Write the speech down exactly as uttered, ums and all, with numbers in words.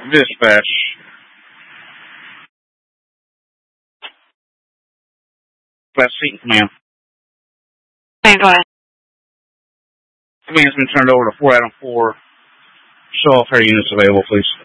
Dispatch. Class C, ma'am. Okay, go ahead. Command's been turned over to four Adam four. Show off her units available, please.